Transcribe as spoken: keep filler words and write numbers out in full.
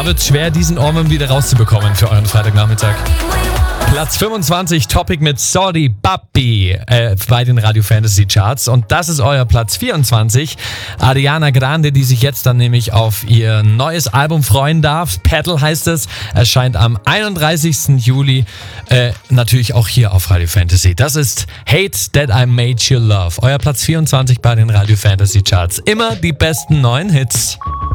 wird es schwer, diesen Ohrwurm wieder rauszubekommen für euren Freitagnachmittag. Platz fünfundzwanzig, Topic mit Sorry Papi äh, bei den Radio Fantasy Charts. Und das ist euer Platz vierundzwanzig. Ariana Grande, die sich jetzt dann nämlich auf ihr neues Album freuen darf. Petal heißt es. Erscheint am einunddreißigsten Juli. Äh, natürlich auch hier auf Radio Fantasy. Das ist Hate That I Made You Love. Euer Platz vierundzwanzig bei den Radio Fantasy Charts. Immer die besten neuen Hits.